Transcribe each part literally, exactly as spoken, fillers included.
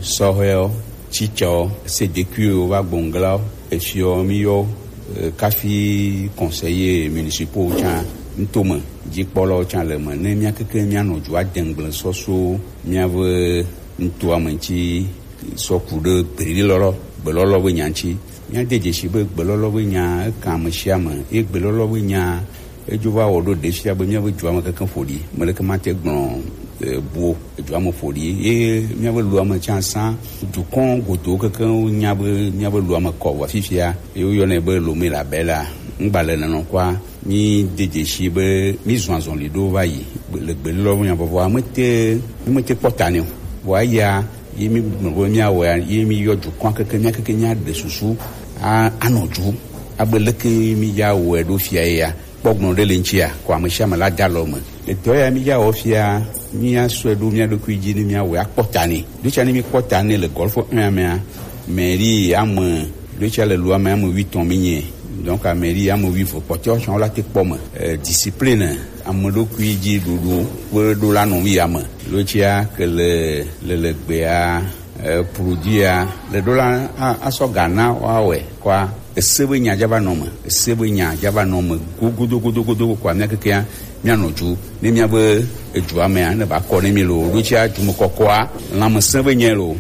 sohel chicho sédécu va bongla et fio mio kafi conseiller municipal cha ntoma jikpolo cha le me ne mia keke mia no jua dengle soso mia ve ntoa manchi so kude brilolo belolo we nyanchi mia deje shibe belolo we nya kam shiama e belolo we nya e juva odo de shia be mia ve jua ma keke fodi me le kamate gbon bo jua mo fodi e mia ve lua ma chansa du kon goto keke nya be mia ve lua ma ko wa fifia e yo ne be lo me la bela ngbale na no kwa ni deje shibe mi zwanzon lido va yi le belolo nya bo wa mete mete potani wa ya yemi mo mi awa yemi yoju kwa keke nya keke nya de susu a anoju abeleke mi ya we do fia ya pogbon de lenchia kwa mo sha mala dalo mo e to ya mi ya ofia mi aso do mi ado kuiji ni mi awe akpotani do cha ni mi potani le golfo un amia mairie am do cha le loi am huit ans mi donc a mairie am huit faut porter on la te pomme discipline am do kuiji dudu we do la no mi am lo chia que le le le bea produit le dollar a so gana wawe kwa sebe nya jaba noma sebe nya jaba noma gugudu gudu gudu kwa mia keke mia noju ni mia be ejua me an ba ko ni mi lo lo chia tu mo kokoa la mo sebe nya lo.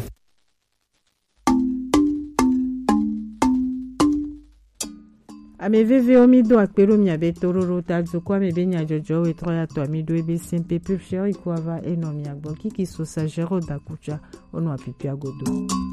Ameveve omido akpero miabe tororo tadzo kwa mebe nya jojo we troya to amido ebe simpe pepsher ikuava eno miagbo kiki so sagero dakucha ono apipia godo.